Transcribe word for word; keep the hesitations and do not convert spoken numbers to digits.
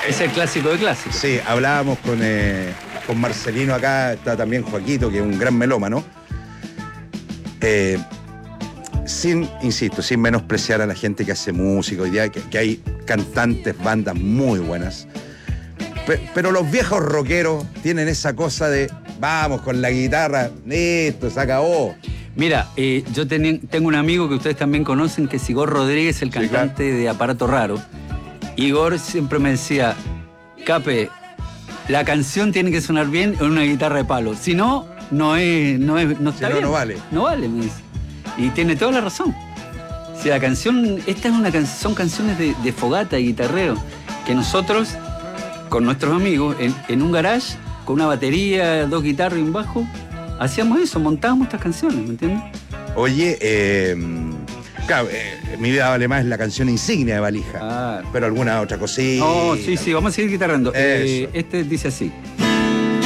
Es el clásico de clásicos. Sí, hablábamos con, eh, con Marcelino acá, está también Joaquito, que es un gran melómano. Eh, sin, insisto, sin menospreciar a la gente que hace música hoy día, que, que hay cantantes, bandas muy buenas. Pe, pero los viejos rockeros tienen esa cosa de vamos con la guitarra, listo, se acabó. Mira, eh, yo ten, tengo un amigo que ustedes también conocen, que es Igor Rodríguez, el cantante sí, claro. de Aparato Raro. Igor siempre me decía, Cape, la canción tiene que sonar bien en una guitarra de palo. Si no, no es, no es, no está si no, bien. no vale. No vale, me dice. Y tiene toda la razón. Si la canción, esta es una can, son canciones de, de fogata y guitarreo, que nosotros, con nuestros amigos, en, en un garage, con una batería, dos guitarras y un bajo, hacíamos eso, montábamos estas canciones, ¿me entiendes? Oye, eh, claro, eh, Mi vida vale más es la canción insignia de Valija. Ah. Pero alguna otra cosita. No, sí, sí, vamos a seguir guitarrando. Eh, este dice así.